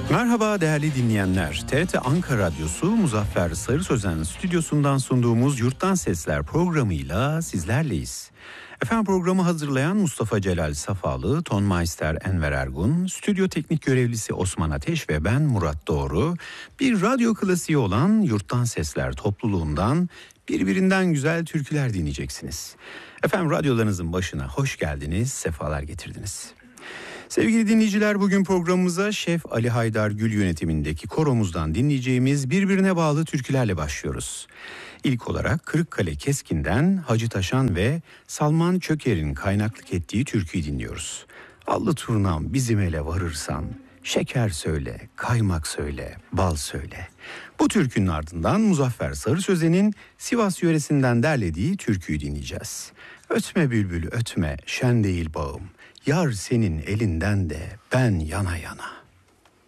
Merhaba değerli dinleyenler. TRT Ankara Radyosu Muzaffer Sarı Sözen stüdyosundan sunduğumuz Yurttan Sesler programıyla sizlerleyiz. Efendim programı hazırlayan Mustafa Celal Safalı, Tonmeister Enver Ergun, stüdyo teknik görevlisi Osman Ateş ve ben Murat Doğru. Bir radyo klasiği olan Yurttan Sesler topluluğundan birbirinden güzel türküler dinleyeceksiniz. Efendim radyolarınızın başına hoş geldiniz, sefalar getirdiniz. Sevgili dinleyiciler, bugün programımıza Şef Ali Haydar Gül yönetimindeki koromuzdan dinleyeceğimiz birbirine bağlı türkülerle başlıyoruz. İlk olarak Kırıkkale Keskin'den Hacı Taşan ve Salman Çöker'in kaynaklık ettiği türküyü dinliyoruz. Allı turnam bizim ele varırsan, şeker söyle, kaymak söyle, bal söyle. Bu türkünün ardından Muzaffer Sarı Sözen'in Sivas yöresinden derlediği türküyü dinleyeceğiz. Ötme bülbül ötme, şen değil bağım. Yar senin elinden de ben yana yana.